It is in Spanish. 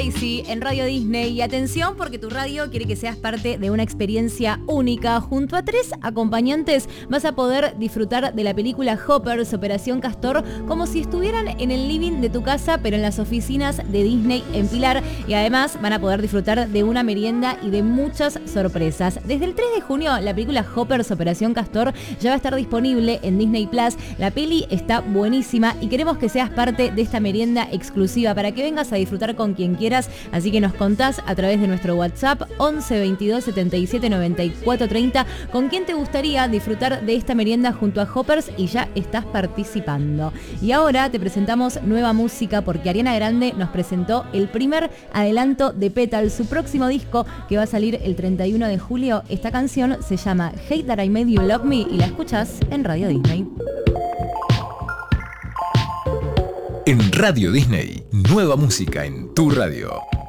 Tracy en Radio Disney. Y atención, porque tu radio quiere que seas parte de una experiencia única. Junto a 3 acompañantes vas a poder disfrutar de la película Hoppers, Operación Castor, como si estuvieran en el living de tu casa, pero en las oficinas de Disney en Pilar. Y además van a poder disfrutar de una merienda y de muchas sorpresas. Desde el 3 de junio, la película Hoppers, Operación Castor ya va a estar disponible en Disney Plus. La peli está buenísima y queremos que seas parte de esta merienda exclusiva para que vengas a disfrutar con quien quieras. Así que nos contás a través de nuestro WhatsApp 11 22 77 94 30 con quién te gustaría disfrutar de esta merienda junto a Hoppers y ya estás participando. Y ahora te presentamos nueva música porque Ariana Grande nos presentó el primer adelanto de Petal, su próximo disco que va a salir el 31 de julio. Esta canción se llama Hate That I Made You Love Me y la escuchás en Radio Disney. En Radio Disney, nueva música en tu radio.